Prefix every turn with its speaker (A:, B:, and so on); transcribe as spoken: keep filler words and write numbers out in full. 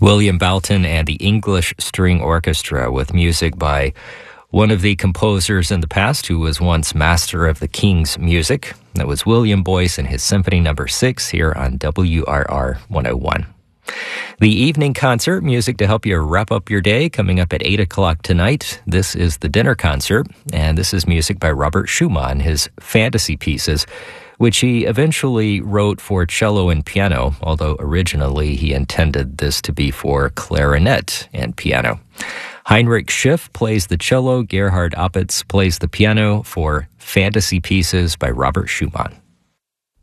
A: William Boughton and the English String Orchestra with music by one of the composers in the past who was once master of the King's music. That was William Boyce and his Symphony Number six here on W R R one oh one. The evening concert, music to help you wrap up your day, coming up at eight o'clock tonight. This is the dinner concert, and this is music by Robert Schumann, his fantasy pieces, which he eventually wrote for cello and piano, although originally he intended this to be for clarinet and piano. Heinrich Schiff plays the cello, Gerhard Opitz plays the piano for Fantasy Pieces by Robert Schumann.